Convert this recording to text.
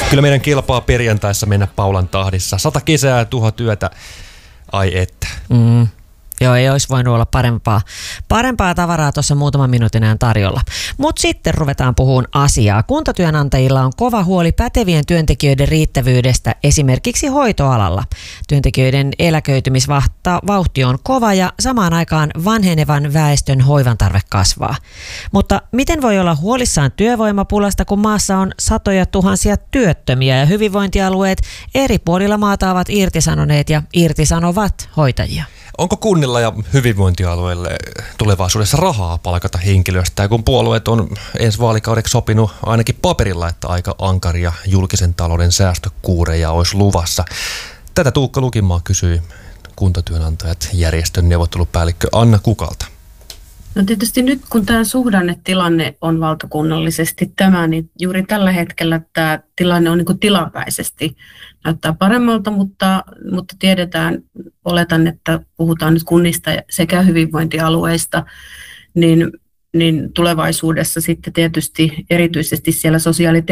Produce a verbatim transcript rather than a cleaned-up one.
Kyllä meidän kilpaa perjantaissa mennä Paulan tahdissa. Sata kesää ja tuhat työtä. Ai että. Mm. Joo, ei olisi voinut olla parempaa, parempaa tavaraa tuossa muutaman minuutin ajan tarjolla. Mutta sitten ruvetaan puhumaan asiaa. Kuntatyönantajilla on kova huoli pätevien työntekijöiden riittävyydestä esimerkiksi hoitoalalla. Työntekijöiden eläköitymisvauhti on kova ja samaan aikaan vanhenevan väestön hoivan tarve kasvaa. Mutta miten voi olla huolissaan työvoimapulasta, kun maassa on satoja tuhansia työttömiä ja hyvinvointialueet eri puolilla maata ovat irtisanoneet ja irtisanovat hoitajia? Onko kunnilla ja hyvinvointialueille tulevaisuudessa rahaa palkata henkilöstä, ja kun puolueet on ensi vaalikaudeksi sopinut ainakin paperilla, että aika ankaria julkisen talouden säästökuureja olisi luvassa? Tätä Tuukka Lukinmaa kysyi kuntatyönantajat järjestön neuvottelupäällikkö Anna Kukalta. No tietysti nyt kun tämä suhdannetilanne on valtakunnallisesti tämä, niin juuri tällä hetkellä tämä tilanne on niin kuin tilapäisesti. Näyttää paremmalta, mutta, mutta tiedetään, oletan, että puhutaan nyt kunnista sekä hyvinvointialueista, niin, niin tulevaisuudessa sitten tietysti erityisesti siellä sosiaali-